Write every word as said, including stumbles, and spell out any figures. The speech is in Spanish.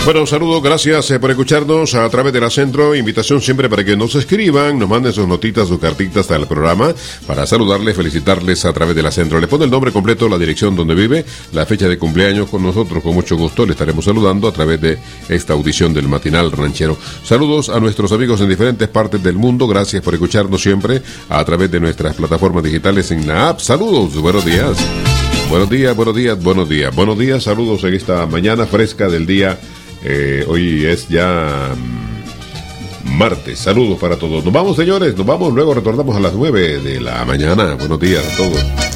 Bueno, saludos, gracias eh, por escucharnos a través de la Centro. Invitación siempre para que nos escriban, nos manden sus notitas, sus cartitas al programa para saludarles, felicitarles a través de la Centro. Les pone el nombre completo, la dirección donde vive, la fecha de cumpleaños con nosotros. Con mucho gusto le estaremos saludando a través de esta audición del Matinal Ranchero. Saludos a nuestros amigos en diferentes partes del mundo. Gracias por escucharnos siempre a través de nuestras plataformas digitales en la app. Saludos, buenos días. Buenos días, buenos días, buenos días. Buenos días, saludos en esta mañana fresca del día. Eh, hoy es ya mm, martes. Saludos para todos. Nos vamos, señores, nos vamos. Luego retornamos a las nueve de la mañana. Buenos días a todos.